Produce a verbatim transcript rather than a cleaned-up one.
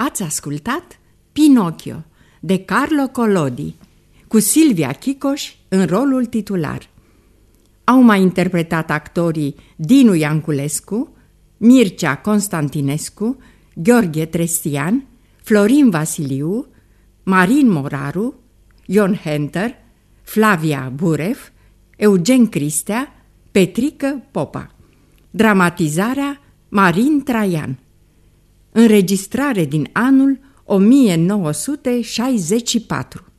Ați ascultat Pinocchio de Carlo Collodi, cu Silvia Chicoș în rolul titular. Au mai interpretat actorii Dinu Ianculescu, Mircea Constantinescu, Gheorghe Trestian, Florin Vasiliu, Marin Moraru, Ion Henter, Flavia Burev, Eugen Cristea, Petrică Popa. Dramatizarea Marin Traian. Înregistrare din anul o mie nouă sute șaizeci și patru.